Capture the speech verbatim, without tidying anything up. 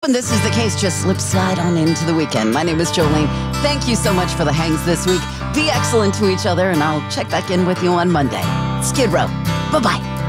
When this is the case, just slip slide on into the weekend. My name is Jolene. Thank you so much for the hangs this week. Be excellent to each other, and I'll check back in with you on Monday. Skid Row. Bye-bye.